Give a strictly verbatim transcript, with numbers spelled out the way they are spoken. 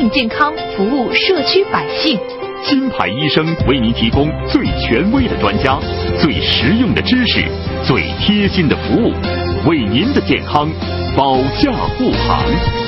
命健康，服务社区百姓。 金牌医生为您提供最权威的专家、最实用的知识、最贴心的服务，为您的健康保驾护航。